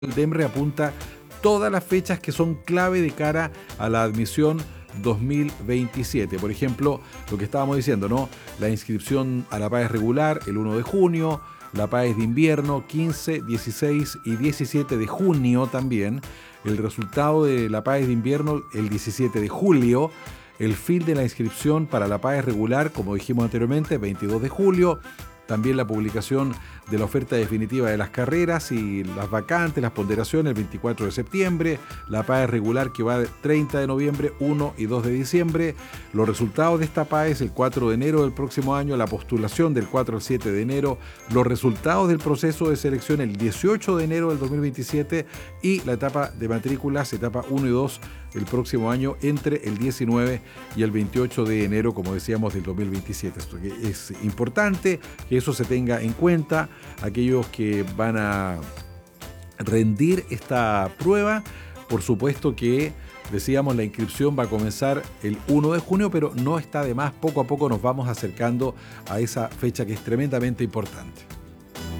El DEMRE apunta todas las fechas que son clave de cara a la admisión 2027. Por ejemplo, lo que estábamos diciendo, ¿no? La inscripción a la PAES regular el 1 de junio, la PAES de invierno 15, 16 y 17 de junio también, el resultado de la PAES de invierno el 17 de julio, el fin de la inscripción para la PAES regular, como dijimos anteriormente, 22 de julio, también la publicación de la oferta definitiva de las carreras y las vacantes, las ponderaciones el 24 de septiembre, la PAES regular que va de 30 de noviembre, 1 y 2 de diciembre, los resultados de esta PAES el 4 de enero del próximo año, la postulación del 4 al 7 de enero, los resultados del proceso de selección el 18 de enero del 2027 y la etapa de matrículas, etapa 1 y 2 el próximo año entre el 19 y el 28 de enero, como decíamos, del 2027. Esto es importante que eso se tenga en cuenta. Aquellos que van a rendir esta prueba, por supuesto que, decíamos, la inscripción va a comenzar el 1 de junio, pero no está de más, poco a poco nos vamos acercando a esa fecha que es tremendamente importante.